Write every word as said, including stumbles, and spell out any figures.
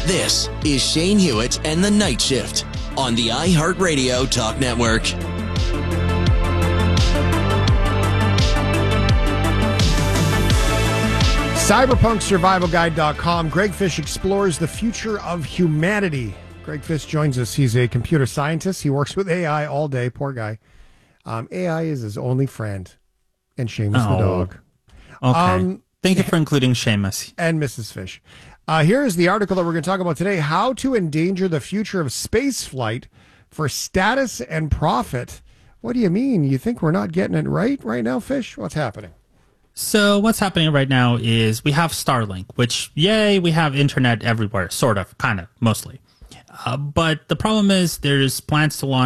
This is Shane Hewitt and the Night Shift on the iHeartRadio Talk Network. Cyberpunk Survival Guide dot com. Greg Fish explores the future of humanity. Greg Fish joins us. He's a computer scientist. He works with A I all day. Poor guy. Um, A I is his only friend. And Seamus oh, the dog. Okay. Um, Thank you for including Seamus. And Missus Fish. Uh, here is the article that we're going to talk about today. How to endanger the future of space flight for status and profit. What do you mean? You think we're not getting it right right now, Fish? What's happening? So what's happening right now is we have Starlink, which, yay, we have internet everywhere, sort of, kind of, mostly. Uh, but the problem is there's plans to launch